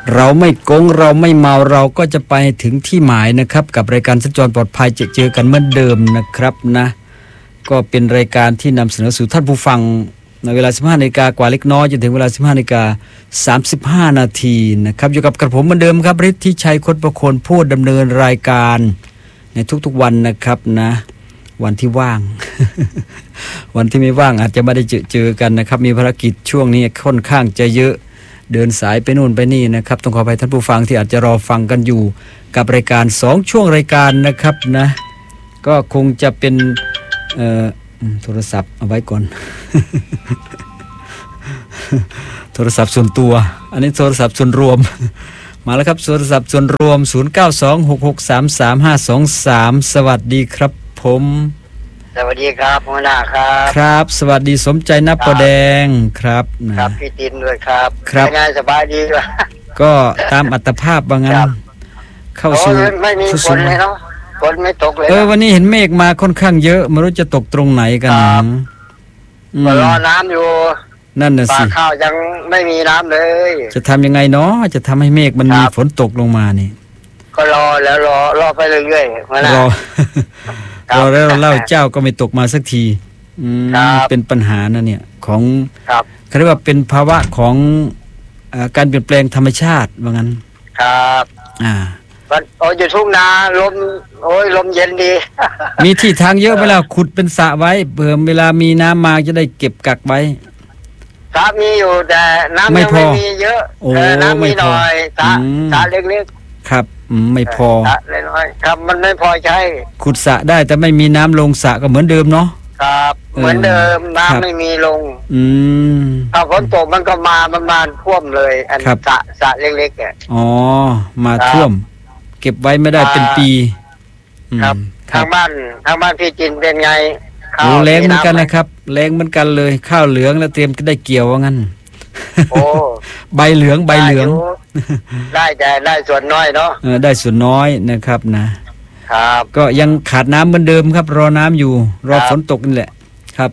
เราไม่โกงเราไม่เมาเราก็จะไปถึงที่หมายนะครับกับรายการสัญจรปลอดภัยเจอกันเหมือนเดิมนะครับนะก็เป็นรายการที่นำเสนอสู่ท่านผู้ฟังในเวลา 15 นาฬิกากว่าเล็กน้อยจนถึงเวลา 15 นาฬิกา 35 นาทีนะครับอยู่กับกระผมเหมือนเดิมครับฤทธิชัยคดประโคนพูดดำเนินรายการในทุกๆวันนะครับนะวันที่ว่าง วันที่ไม่ว่างอาจจะไม่ได้เจอกันนะครับมีภารกิจช่วงนี้ค่อนข้างจะเยอะเดินสายไปนู่นไปนี่นะครับต้องขออภัยท่านผู้ฟังที่อาจจะรอฟังกันอยู่กับรายการ2ช่วงรายการนะครับนะก็คงจะเป็นโทรศัพท์เอาไว้ก่อน โทรศัพท์ส่วนตัวอันนี้โทรศัพท์ส่วนรวม มาแล้วครับโทรศัพท์ส่วนรวม0926633523สวัสดีครับผมสวัสดีครับหัวหน้าครับครับสวัสดีสมใจนับประแดงครับครับพี่ตินด้วยครับเป็นไงสบายดีป่ะก็ตามอัตภาพว่างั้นเข้าสู่ไม่มีฝนเลยเนาะฝนไม่ตกเลยวันนี้เห็นเมฆมาค่อนข้างเยอะไม่รู้จะตกตรงไหนกันก็รอน้ำอยู่นั่นน่ะสิข้าวยังไม่มีน้ำเลยจะทำยังไงเนาะจะทำให้เมฆมันมีฝนตกลงมานี่ก็รอแล้วรอไปเรื่อยๆรอแล้วเล่าเจ้าก็ไม่ตกมาสักทีเป็นปัญหานะเนี่ยของเขาเรียกว่าเป็นภาวะของการเปลี่ยนแปลงธรรมชาติว่างั้นครับอยู่ทุ่งนาลมเย็นดีมีที่ทางเยอะเวลาขุดเป็นสระไว้เผื่อเวลามีน้ำมาจะได้เก็บกักไว้สระมีอยู่แต่น้ำไม่มีเยอะน้ำมีหน่อยสระเล็กๆครับไม่พอสระเล็กน้อยครับมันไม่พอใช้ขุดสระได้แต่ไม่มีน้ำลงสระก็เหมือนเดิมเนาะครับเหมือนเดิมน้ำไม่มีลงถ้าฝนตกมันก็มาประมาณท่วมเลยอันสระเล็กๆอ่ะอ๋อมาท่วมเก็บไว้ไม่ได้เป็นปีครับทางบ้านพี่จินเป็นไงข้าวแรงเหมือนกันนะครับแรงเหมือนกันเลยข้าวเหลืองแล้วเตรียมได้เกี่ยวว่างั้นโอ้ใบเหลืองได้แต่ได้ส่วนน้อยเนาะได้ส่วนน้อยนะครับนะครับก็ยังขาดน้ำเหมือนเดิมครับรอน้ำอยู่รอฝนตกนี่แหละครับ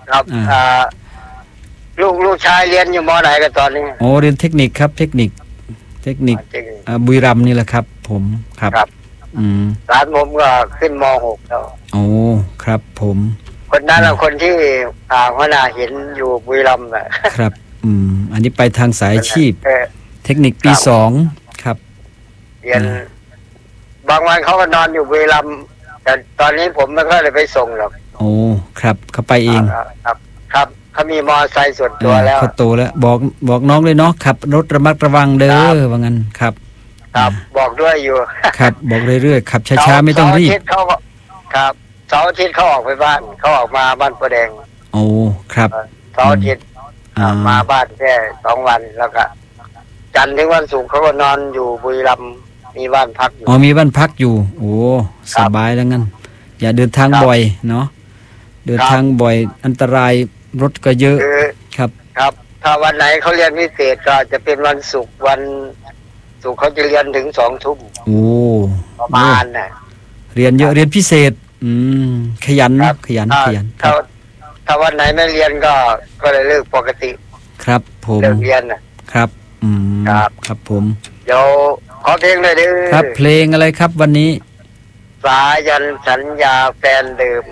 ลูกชายเรียนอยู่ม.ไหนกันตอนนี้โอ้เรียนเทคนิคครับเทคนิคบุรีรัมย์นี่แหละครับผมครับหลานผมก็ขึ้นม.6แล้วโอ้ครับผมคนนั้นคนที่หัวหน้าเห็นอยู่บุรีรัมย์ครับอันนี้ไปทางสายอาชีพเทคนิคปี2ครับเรียนบางวันเขาก็นอนอยู่บุรีรัมย์แต่ตอนนี้ผมไม่ค่อยได้ไปส่งหรอกโอ้ครับเขาไปเองครับเขามีมอไซค์ส่วนตัวแล้วเขาโตแล้วบอกน้องเลยเนาะขับรถระมัดระวังเด้อว่างั้นครับบอกด้วยอยู่ครับบอกเรื่อยๆขับช้าๆไม่ต้องรีบครับเสาร์อาทิตย์เขาออกไปบ้านเขาออกมาบ้านประแดงโอ้ครับเสาร์อาทิตย์มาบ้านแค่2 วันแล้วก็จันทร์ถึงวันศุกร์เขาก็นอนอยู่บุรีรัมย์มีบ้านพักอยู่มีบ้านพักอยู่โอ้สบายแล้วงั้นอย่าเดินทางบ่อยเนาะเดินทางบ่อยอันตรายรถก็เยอะครับถ้าวันไหนเขาเรียนพิเศษก็จะเป็นวันศุกร์วันศุกร์เขาจะเรียนถึง20:00 นโอ้ประมาณน่ะเรียนเยอะเรียนพิเศษขยันขยันถ้าวันไหนไม่เรียนก็เลยเลิกปกติครับผมเลิกเรียนนะครับครับผมเดี๋ยวขอเพลงเลยดิครับเพลงอะไรครับวันนี้สายันสัญญาแฟนเดิม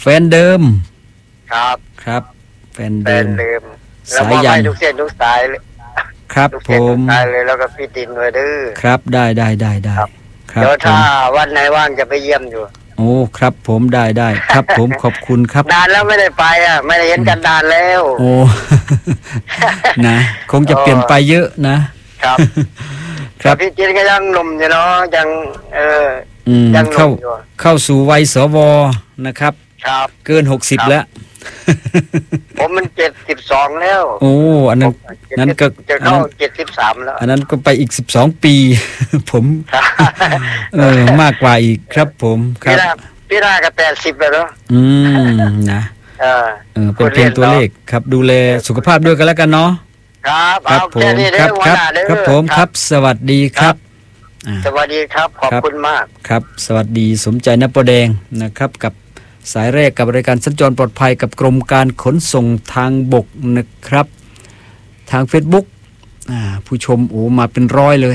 ครับแฟนเดิมสายันทุกเส้นทุกสายเลยครับผมสายเลยแล้วก็พี่ตินด้วยดื้อครับได้ครับเดี๋ยวถ้าวันไหนว่างจะไปเยี่ยมอยู่โอ้ครับผมได้ครับผมขอบคุณครับนานแล้วไม่ได้ไปไม่ได้เห็นกันนานแล้วโอ้นะคงจะเปลี่ยนไปเยอะนะครับพี่จินก็ยังหนุ่มอยู่เนาะยังยังเข้าสู่วัยสวนะครับเกิน60แล้วผมมัน72แล้วโอ้อันนั้นก็จะเข้า73แล้วอันนั้นก็ไปอีก12 ปีผมมากกว่าอีกครับผมครับพี่นาก็80แล้วเนาะนะเป็นเพียงตัวเลขครับดูแลสุขภาพด้วยกันแล้วกันเนาะครับผมครับผมครับสวัสดีครับสวัสดีครับขอบคุณมากครับสวัสดีสมใจนปแดงนะครับกับสายแรกกับรายการสัญจรปลอดภัยกับกรมการขนส่งทางบกนะครับทาง Facebook ผู้ชมโอ้มาเป็นร้อยเลย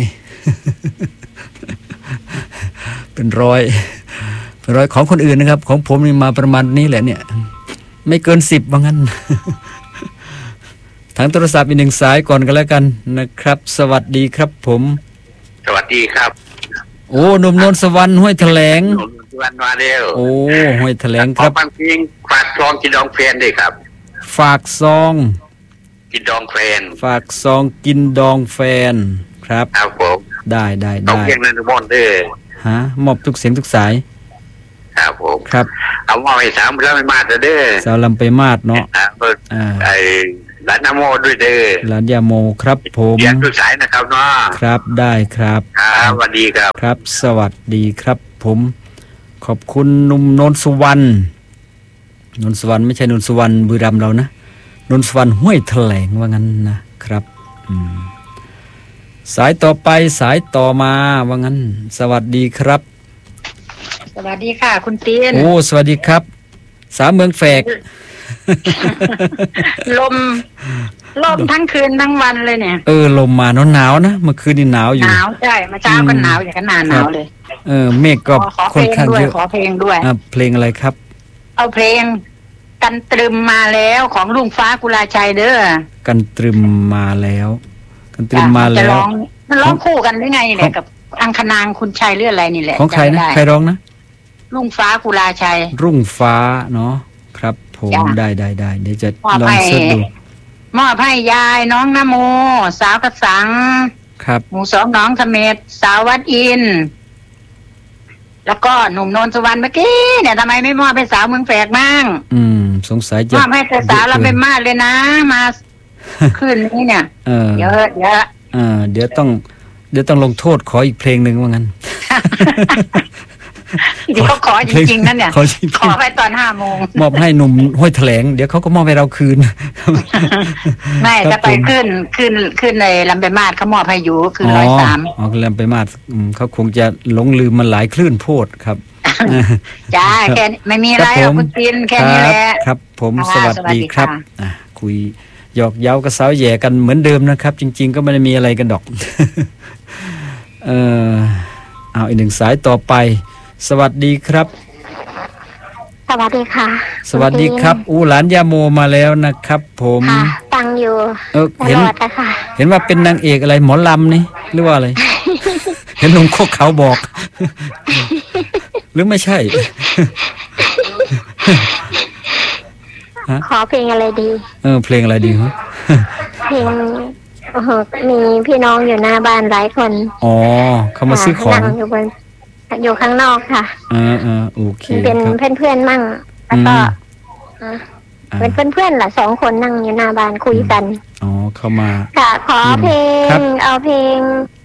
เป็นร้อยของคนอื่นนะครับของผมนี่มาประมาณนี้แหละเนี่ยไม่เกิน10ว่างั้น ทางโทรศัพท์อีก1สายก่อนกันแล้วกันนะครับสวัสดีครับผมสวัสดีครับโอ้หนุ่มนนท์สวรรค์ห้วยแถลงหนุ่มสวรรค์มาเร็วโอ้ห้วยแถลงครับบางทีฝากซองกินดองแฟนด้วยครับฝากซองกินดองแฟนฝากซองกินดองแฟนครับครับผมได้ต้องเพียงนันทมนต์ด้วยฮะมอบทุกเสียงทุกสายครับผมครับเอามอบให้สาวลำไปมาดเด้อสาวลำไปมาดเนาะไอ้หลานนโมด้วยเด้อหลานยาโมครับผมเสียงทุกสายนะครับเนาะครับได้ครับครับสวัสดีครับครับสวัสดีครับผมขอบคุณหนุ่มนนท์สุวรรณไม่ใช่นนท์สุวรรณบุรีรัมย์เรานะนนท์สุวรรณห้วยแถลงว่างั้นนะครับสายต่อไปสายต่อมาว่างั้นสวัสดีครับสวัสดีค่ะคุณตีนโอ้สวัสดีครับสาวเมืองแฝกลมทั้งคืนทั้งวันเลยเนี่ยลมมาหนาวนะเมื่อคืนนี่หนาวอยู่หนาวใช่เมื่อเช้าก็หนาวอย่างกันหนาวเลยเมฆก็ค่อนข้างเยอะขอเพลงด้วยเพลงอะไรครับเอาเพลงกันตรึมมาแล้วของลุงฟ้ากุลาชัยเด้อกันตรึมมาแล้วจะร้องคู่กันหรือไงเนี่ยกับอังคนางคุณชัยหรืออะไรนี่แหละของใครนะใครร้องนะลุงฟ้ากุลาชัยรุ่งฟ้าเนาะครับผมได้เดี๋ยวจะลองเสิร์ชดูมอบให้ยายน้องนโมสาวกระสังครับหมู่2น้องเสม็ดสาววัดอินแล้วก็หนุ่มนนท์สุวรรณเมื่อกี้เนี่ยทำไมไม่มอบให้สาวเมืองแฝกมั่งสงสัยจะมอบให้สาวเราเป็นมากเลยนะมาคืนนี้เนี่ยเดี๋ยวต้องลงโทษขออีกเพลงหนึ่งว่างั้นเดี๋ยวเขาขอจริงๆนั่นเนี่ยขอไปตอน5 โมงมอบให้หนุ่มห้วยแถลงเดี๋ยวเขาก็มอบให้เราคืนไม่จะไปขึ้นในลำไปมาดเขามอบให้อยู่คือ103 ลำไปมาดเขาคงจะหลงลืมมันหลายคลื่นโพดครับจ้าแค่ไม่มีอะไรคุณตีนแค่นี้แหละครับผมสวัสดีครับคุยหยอกเย้ากับสาวแย่กันเหมือนเดิมนะครับจริงๆก็ไม่ได้มีอะไรกันดอกเอาอีก1สายต่อไปสวัสดีครับสวัสดีค่ะสวัสดีครับหลานยาโมมาแล้วนะครับผมฟังอยู่เห็นว่าเป็นนางเอกอะไรหมอลำนี่หรือว่าอะไร เห็นลุงโคกเขาบอก หรือไม่ใช่ขอเพลงอะไรดีเพลงอะไรดีฮะเพลงมีพี่น้องอยู่หน้าบ้านหลายคนเขามาซื้อของอยู่ข้างนอกค่ะโอเคเป็นเพื่อนมั่งแล้วก็เป็นเพื่อนล่ะ2 คนนั่งอยู่หน้าบ้านคุยกันเข้ามาค่ะขอเพลงเอาเพลง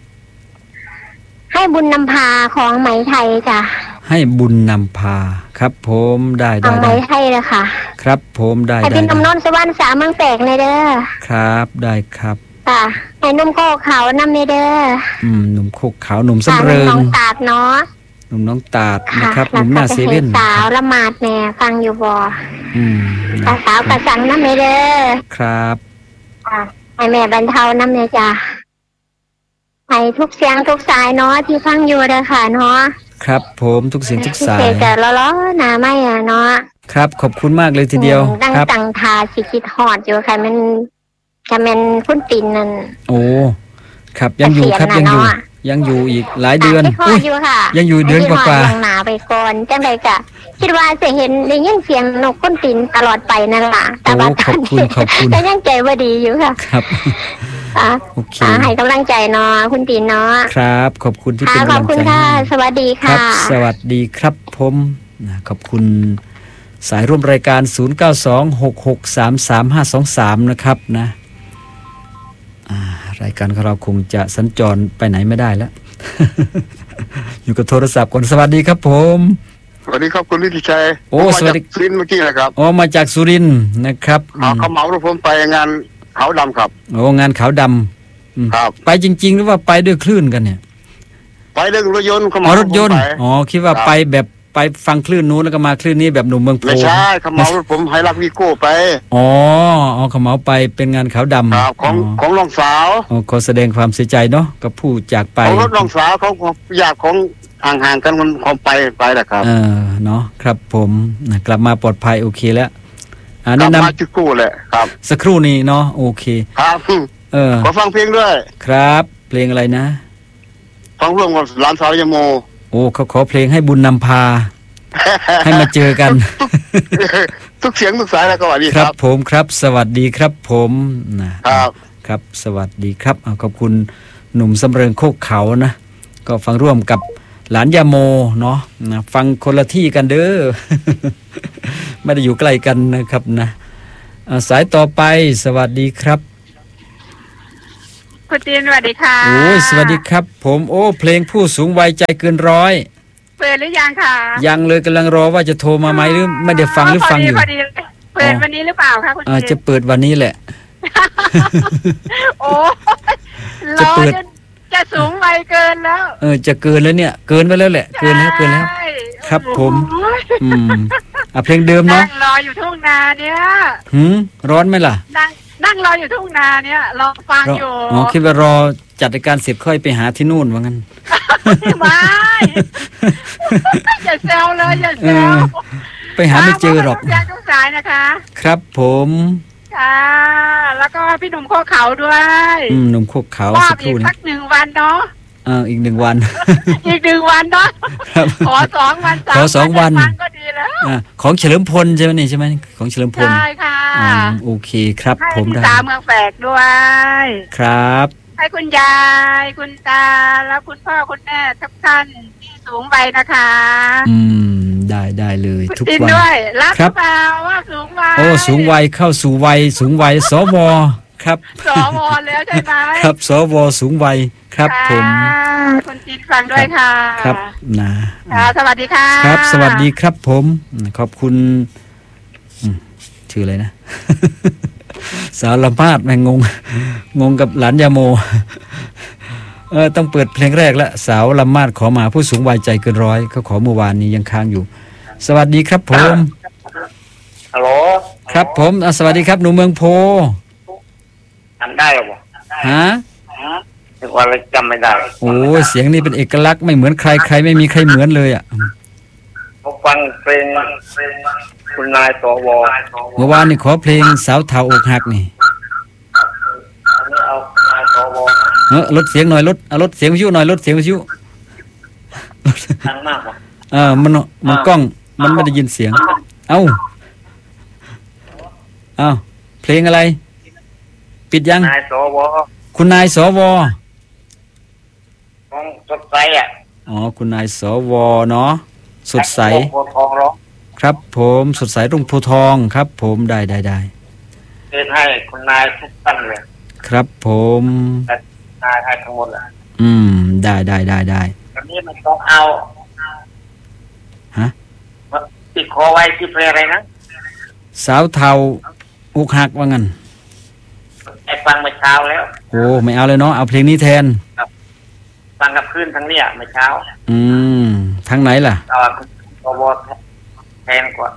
ให้บุญนำพาของไหมไทยจ้ะให้บุญนำพาครับผมได้ไหมไทยเลยค่ะครับผมได้ให้เป็นหนุ่มนนท์สวรรค์สาวเมืองแฝกในเด้อครับได้ครับค่ะให้หนุ่มโคกเขานำในเด้อหนุ่มโคกเขาหนุ่มสำเริงน้องตาดเนาะหนุ่มน้องตาดนะครับหนุ่มหน้าเซเว่นสาวละหมาดแม่ฟังอยู่บ่สาวกระสังน้ำในเด้อครับให้แม่บรรเทาน้ำในจ้ะให้ทุกเสียงทุกสายเนาะที่ฟังอยู่เด้อค่ะเนาะครับผมทุกเสียงทุกสายจะล้อหนาไม่เนาะครับขอบคุณมากเลยทีเดียวครับตั้งทาสิคิดฮอดอยู่ค่ะมันพุ่นตินนั่นครับยังอยู่ครับยังอยู่อีกหลายเดือนยังอยู่เดือนกว่ายังหนาไปก่อนจังไดกะคิดว่าจะเห็นได้ยินเสียงนกพุ่นตินตลอดไปนั่นล่ะแต่ว่าขอบคุณแต่ยังใจว่าดีอยู่ค่ะครับโอเคให้กำลังใจเนาะคุณตินเนาะครับขอบคุณที่เป็นกำลังใจขอบคุณค่ะสวัสดีค่ะสวัสดีครับผมขอบคุณสายร่วมรายการ0926633523นะครับนะรายการของเราคงจะสัญจรไปไหนไม่ได้แล้ว อยู่กับโทรศัพท์ก่อนสวัสดีครับผมสวัสดีครับคุณฤทธิชัยสวัสดีสุรินทร์เมื่อกี้นะครับมาจากสุรินทร์นะครับเขาเหมารถผมไปงานขาวดำครับงานขาวดำครับไปจริงๆหรือว่าไปด้วยคลื่นกันเนี่ยไปด้วยรถยนต์รถยนต์คิดว่าไปแบบไปไปฟังคลื่นนู้นแล้วก็มาคลื่นนี้แบบหนุ่มเมืองโพไม่ใช่เขาเหมารถผมให้รับวีโก้ไปอ๋อเอาเขาเหมาไปเป็นงานขาวดำครับของน้องสาวอ๋อขอแสดงความเสียใจเนาะกับผู้จากไปของรถน้องสาวของญาติของห่างๆกันคนของไปแหละครับเนาะครับผมนะกลับมาปลอดภัยโอเคแล้วกลัแนะบนมาจุกู้แหละครับำสักครู่นี้เนาะโอเคครับ ขอฟังเพลงด้วยครับเพลงอะไรนะฟังร่วมกับหลานสาวยโมโอ้เขาขอเพลงให้บุญนำพา ให้มาเจอกันทุกเสียงทุกสายแล้วก็สวัสดีคครัรับบ ผมครับสวัสดีครับผมนะครับ ครับสวัสดีครับขอบคุณหนุ่มสำเริงโคกเขานะก็ฟังร่วมกับหลานยาโมเนาะนะฟังคนละที่กันเด้อ ไม่ได้อยู่ใกล้กันนะครับนะสายต่อไปสวัสดีครับคุณจีนสวัสดีค่ะโอ้ยสวัสดีครับผมโอ้เพลงผู้สูงวัยใจเกินร้อยเปิดหรือยังคะยังเลยกำลังรอว่าจะโทรมาไหมหรือไม่ได้ฟังหรือฟังอยู่พอดีเปิดวันนี้หรือเปล่าคะคุณจีนจะเปิดวันนี้แหละโอ้รจะอเปิดจนจะสูงวัยเกินแล้วจะเกินแล้วเนี่ยเกินไปแล้วแหละเกินแล้วใช่ครับผมโอ้ยเพลงเดิมเนาะนั่งรออยู่ทุ่งนาเนี่ยร้อนไหมล่ะนั่งรออยู่ทุ่งนาเนี่ยรอฟังอยู่คิดว่ารอจัดรายการเสร็จค่อยไปหาที่นู่นว่างั้นไม่อย่าแซวเลยอย่าแซวไปหาไม่เจอหรอกยางทุกสายนะคะครับผมค่ะแล้วก็พี่หนุ่มโคเขาด้วยหนุ่มโคกเขามอสับกคอีรู่กนะสัก1 วันเนาะอีก1 วันอีก1 วันเนาะครับขอ2 วันขอ2 วันก็ดีแล้วของเฉลิมพลใช่ไหมนี่ใช่ไหมของเฉลิมพลใช่ค่ะโอเคครับให้ผมพี่ได้สาวเมืองแฝกด้วยครับให้คุณยายคุณตาแล้วคุณพ่อคุณแม่ทุกท่านที่สูงวัยนะคะได้เลยคุณทุกจินวันด้วยรับครับหรือเปล่าว่าสูงวัยโอ้สูงวัยเข้าสู่วัยสูงวัยสวครับสวแล้วใช่ไหมครับสวสูงวัยครับผมค่ะคุณจินฟังด้วยค่ะครับนะค่ะสวัสดีค่ะครับสวัสดีครับผมขอบคุณชื่ออะไรนะ สาวลำพาดแม่งงกับหลานยาโม ต้องเปิดเพลงแรกละสาวลำมาดขอมาผู้สูงวัยใจเกินร้อยเขาขอเมื่อวานนี้ยังค้างอยู่ สวัสดีครับผมฮัลโหลครับผมสวัสดีครับหนูเมืองโพจำได้หรอฮะถึงวันจำไม่ได้โอ้เสียงนี้เป็นเอกลักษณ์ไม่เหมือนใครใครไม่มีใครเหมือนเลยอ่ะผมฟังเพลงคุณนายสวเมื่อวานนี่ขอเพลงสาวเทาอกหักนี่อันนี้เอานายสวลดเสียงหน่อยลดเสียงวิทยุหน่อยลดเสียงวิทยุดังมากว่ะมันกล้องมันไม่ได้ยินเสียง เอ้าเพลงอะไร ปิดยังนายสวคุณนายสวของสดใสอ่ะคุณนายสวเนาะสดใสโพธิ์ทองร้องครับผมสดใสรุ่งโพธิ์ทองครับ ผมได้เชิญให้คุณนายทุกท่านเลยครับผมแต่นายให้ทั้งหมดแหละได้อันนี้มันต้องเอาฮะติดคอไว้ที่เพลงอะไรนะสาวเทาอกหักว่างั้นไอ้ฟังเมื่อเช้าแล้วโอ้ไม่เอาเลยเนาะเอาเพลงนี้แทนฟังกับคืนทั้งเนี่ยเมื่อเช้าทางไหนล่ะคุณสวแทนกว่า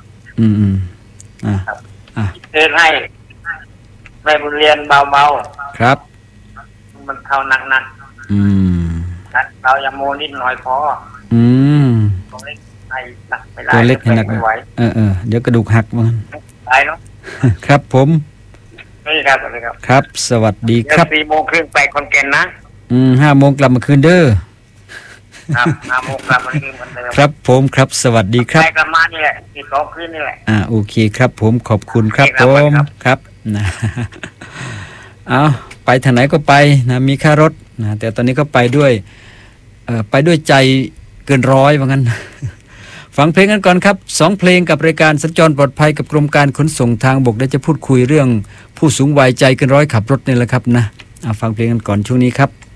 เชิญให้ในบทเรียนเบาครับๆมันเข้าหนักๆนักเราอย่าโมนิดหน่อยพอตรงนี้ให้หนักไม่ได้ตัวเล็กให้หนักไม่ไหวเดี๋ยวกระดูกหักมันตายเนาะครับผมนี่ครับสวัสดีครับครับ สวัสดีเดี๋ยครับว4 โมงครึ่งไปคอนแก่นนะ 5 โมงกลับมาคืนเด้อครับ5 โมงกลับมาคืนเหมือนเดิมครับผมครับสวัสดีครับไปกลับมานี่แหละอีก2 คืนนี่แหละโอเคครับผมขอบคุณครับโอเคคผรับมครับครับนะเอาไปทางไหนก็ไปนะมีค่ารถนะแต่ตอนนี้ก็ไปด้วยใจเกินร้อยว่างั้น ฟังเพลงกันก่อนครับ2 เพลงกับรายการสัญจรปลอดภัยกับกรมการขนส่งทางบกได้จะพูดคุยเรื่องผู้สูงวัยใจเกินร้อยขับรถนี่แหละครับนะฟังเพลงกันก่อนช่วงนี้ครับ